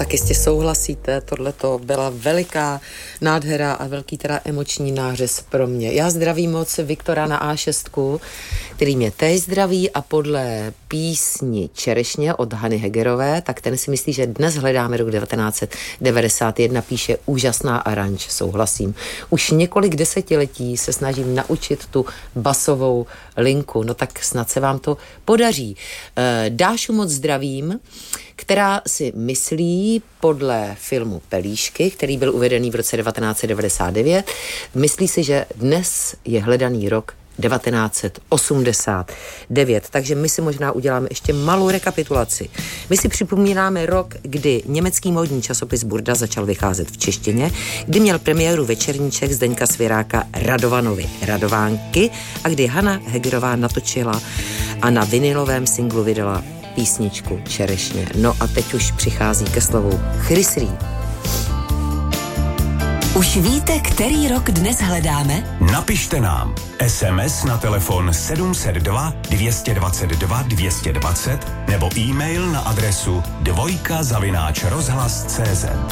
Tak jistě souhlasíte, tohleto byla veliká nádhera a velký teda emoční nářez pro mě. Já zdravím moc Viktora na A6, který mě též zdraví a podle písni Čerešně od Hany Hegerové, tak ten si myslí, že dnes hledáme rok 1991, píše úžasná aranž, souhlasím. Už několik desetiletí se snažím naučit tu basovou linku, no tak snad se vám to podaří. Dášu moc zdravím, která si myslí podle filmu Pelíšky, který byl uvedený v roce 1999, myslí si, že dnes je hledaný rok 1989. Takže my si možná uděláme ještě malou rekapitulaci. My si připomínáme rok, kdy německý módní časopis Burda začal vycházet v češtině, kdy měl premiéru večerníček Zdeňka Svěráka Radovánky a kdy Hana Hegerová natočila a na vinilovém singlu vydala písničku Čerešně. No a teď už přichází ke slovu Chrysrý. Už víte, který rok dnes hledáme? Napište nám SMS na telefon 702 222 220 nebo e-mail na adresu dvojka@rozhlas.cz.